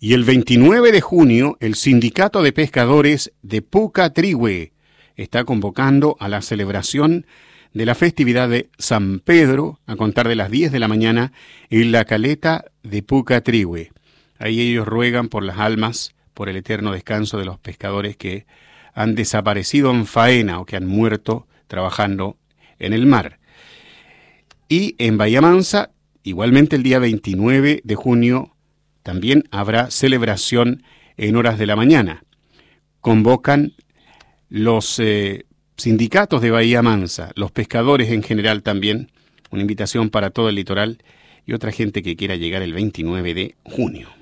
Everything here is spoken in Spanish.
Y el 29 de junio, el Sindicato de Pescadores de Pucatrihue está convocando a la celebración de la festividad de San Pedro a contar de las 10 de la mañana en la caleta de Pucatrihue. Ahí ellos ruegan por las almas, por el eterno descanso de los pescadores que han desaparecido en faena o que han muerto trabajando en el mar. Y en Bahía Mansa, igualmente el día 29 de junio, también habrá celebración en horas de la mañana. Convocan los sindicatos de Bahía Mansa, los pescadores en general también, una invitación para todo el litoral y otra gente que quiera llegar el 29 de junio.